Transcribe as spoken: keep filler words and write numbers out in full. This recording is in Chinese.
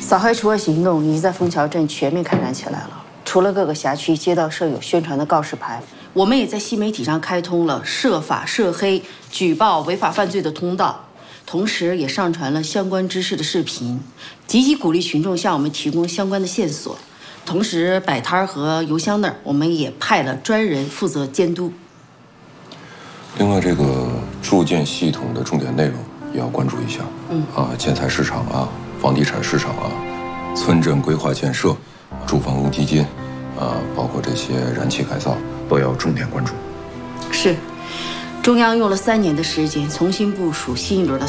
扫黑除恶行动已经在枫桥镇全面开展起来了。除了各个辖区街道设有宣传的告示牌，我们也在新媒体上开通了涉法涉黑、举报违法犯罪的通道，同时也上传了相关知识的视频，积极鼓励群众向我们提供相关的线索。同时，摆摊和邮箱那儿，我们也派了专人负责监督。 另外，这个住建系统的重点内容也要关注一下。嗯啊，建材市场啊，房地产市场啊，村镇规划建设、住房公积金，啊，包括这些燃气改造，都要重点关注。 是，中央用了三年的时间重新部署新一轮的